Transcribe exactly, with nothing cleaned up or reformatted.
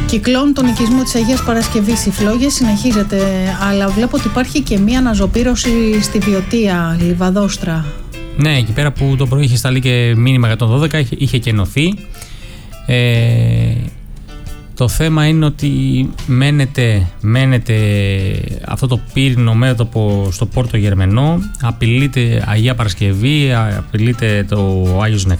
Κυκλώνουν τον οικισμό της Αγίας Παρασκευής οι φλόγες, συνεχίζεται, αλλά βλέπω ότι υπάρχει και μία αναζωπήρωση στη Βιωτία, Λιβαδόστρα. Ναι, εκεί πέρα που το πρωί είχε σταλεί και μήνυμα εκατόν δώδεκα, είχε, είχε κενωθεί. Ε, το θέμα είναι ότι μένεται, μένεται αυτό το πύρινο μέτωπο στο Πόρτο Γερμενό, απειλείται Αγία Παρασκευή, απειλείται το Άγιος Νεκτάριος.